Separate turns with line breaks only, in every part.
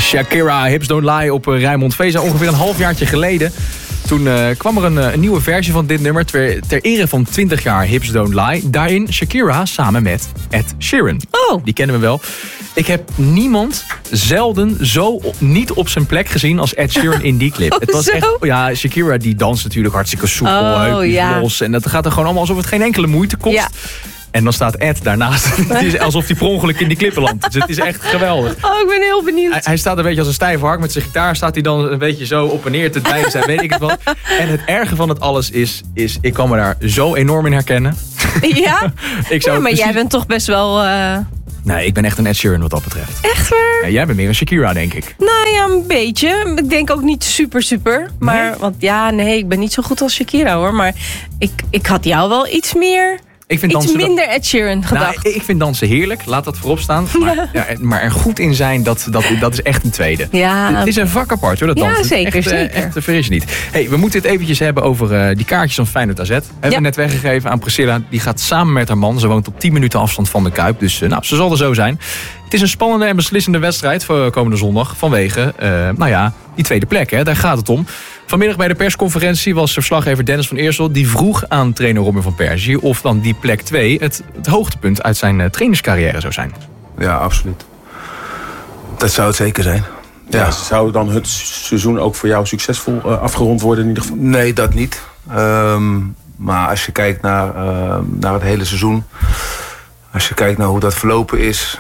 Shakira, Hips Don't Lie op Rijnmond Veza. Ongeveer een halfjaartje geleden. Toen kwam er een nieuwe versie van dit nummer ter ere van 20 jaar Hips Don't Lie. Daarin Shakira samen met Ed Sheeran.
Oh.
Die kennen we wel. Ik heb zelden zo niet op zijn plek gezien als Ed Sheeran in die clip. Het was echt, ja, Shakira die danst natuurlijk hartstikke soepel, heupjes los. En dat gaat er gewoon allemaal alsof het geen enkele moeite kost. Ja. En dan staat Ed daarnaast. Het is alsof hij per ongeluk in die klippen landt. Dus het is echt geweldig.
Oh, ik ben heel benieuwd.
Hij staat een beetje als een stijve hark. Met zijn gitaar staat hij dan een beetje zo op en neer te dwijlen zijn. Weet ik het wat. En het erge van het alles is ik kan me daar zo enorm in herkennen.
Ja? Maar jij bent toch best wel...
Nee, ik ben echt een Ed Sheeran wat dat betreft.
Echt waar?
Ja, jij bent meer een Shakira, denk ik.
Nou ja, een beetje. Ik denk ook niet super. Maar,
nee?
Want ik ben niet zo goed als Shakira hoor. Maar ik had jou wel iets meer... Iets minder Ed Sheeran gedacht.
Nou, ik vind dansen heerlijk, laat dat voorop staan. Maar er goed in zijn, dat is echt een tweede.
Ja,
het is een vak apart hoor, dat dansen.
Ja, zeker.
Echt vergis je niet. Hey, we moeten het eventjes hebben over die kaartjes van Feyenoord AZ. Hebben we net weggegeven aan Priscilla. Die gaat samen met haar man. Ze woont op 10 minuten afstand van de Kuip. Dus ze zal er zo zijn. Het is een spannende en beslissende wedstrijd voor komende zondag. Vanwege, die tweede plek. Hè, daar gaat het om. Vanmiddag bij de persconferentie was verslaggever Dennis van Eersel. Die vroeg aan trainer Robin van Persie of dan die plek 2 het hoogtepunt uit zijn trainerscarrière zou zijn.
Ja, absoluut. Dat zou het zeker zijn.
Ja, zou dan het seizoen ook voor jou succesvol afgerond worden in ieder geval?
Nee, dat niet. Maar als je kijkt naar het hele seizoen. Als je kijkt naar hoe dat verlopen is.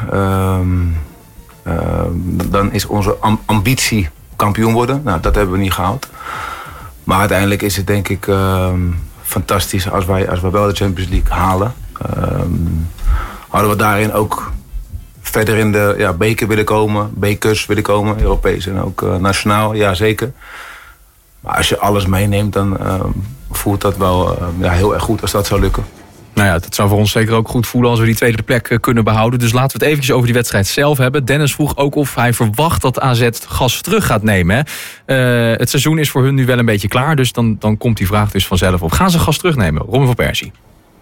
Dan is onze ambitie kampioen worden. Nou, dat hebben we niet gehaald. Maar uiteindelijk is het denk ik fantastisch als wij wel de Champions League halen. Hadden we daarin ook verder in de beker willen komen. Bekers willen komen, Europees en ook nationaal. Ja, zeker. Maar als je alles meeneemt, dan voelt dat wel heel erg goed als dat zou lukken.
Nou ja, dat zou voor ons zeker ook goed voelen als we die tweede plek kunnen behouden. Dus laten we het eventjes over die wedstrijd zelf hebben. Dennis vroeg ook of hij verwacht dat AZ gas terug gaat nemen. Hè? Het seizoen is voor hun nu wel een beetje klaar. Dus dan komt die vraag dus vanzelf op. Gaan ze gas terugnemen? Robin van Persie.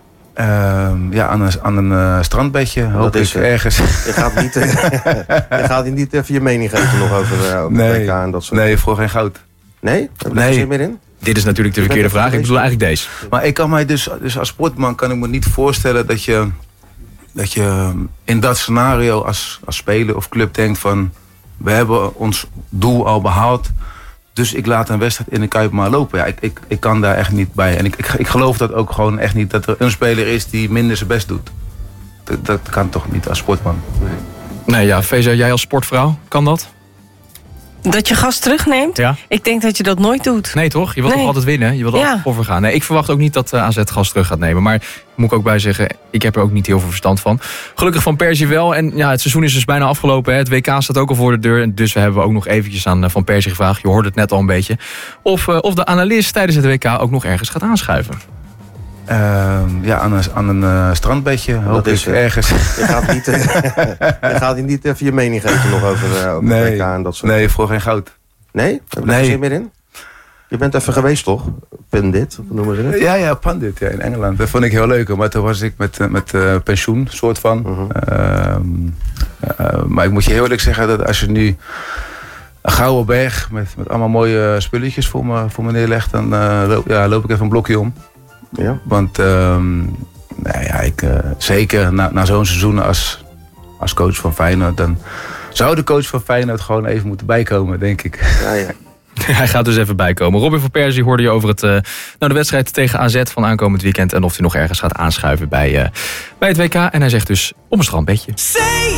Aan een strandbedje. Hoop ik ergens.
Je gaat niet even je mening geven nog over
nee,
WK en dat soort.
Nee, voor geen goud.
Nee? Heb je er zin meer in?
Dit is natuurlijk de verkeerde vraag. Ik bedoel eigenlijk deze.
Maar ik kan mij dus als sportman kan ik me niet voorstellen dat je in dat scenario als speler of club denkt van we hebben ons doel al behaald. Dus ik laat een wedstrijd in de Kuip maar lopen. Ja, ik kan daar echt niet bij. En ik geloof dat ook gewoon echt niet dat er een speler is die minder zijn best doet. Dat kan toch niet als sportman.
Nee, ja, Feza, jij als sportvrouw, kan dat?
Dat je gas terugneemt?
Ja.
Ik denk dat je dat nooit doet.
Nee toch? Je wilt toch altijd winnen? Je wilt altijd overgaan. Nee, ik verwacht ook niet dat AZ gas terug gaat nemen. Maar moet ik ook bij zeggen, ik heb er ook niet heel veel verstand van. Gelukkig van Persie wel. En ja, het seizoen is dus bijna afgelopen. Hè. Het WK staat ook al voor de deur. Dus we hebben ook nog eventjes aan Van Persie gevraagd. Je hoorde het net al een beetje. Of de analist tijdens het WK ook nog ergens gaat aanschuiven.
Aan een strandbedje. Hoop ik ergens.
Je gaat niet even je mening geven nog over WK en dat soort.
Nee, voor geen goud.
Nee? Heb je er zin meer in? Je bent even geweest toch? Pundit, hoe noemen ze het?
Ja, Pundit, ja, in Engeland. Dat vond ik heel leuk. Maar toen was ik met pensioen, soort van. Maar ik moet je heel eerlijk zeggen dat als je nu een gouden berg met allemaal mooie spulletjes voor me neerlegt, dan loop ik even een blokje om. Ja. Want zeker na zo'n seizoen als coach van Feyenoord, dan zou de coach van Feyenoord gewoon even moeten bijkomen, denk ik.
Ja.
Hij gaat dus even bijkomen. Robin van Persie hoorde je over de wedstrijd tegen AZ van aankomend weekend en of hij nog ergens gaat aanschuiven bij het WK. En hij zegt dus om een strandbedje.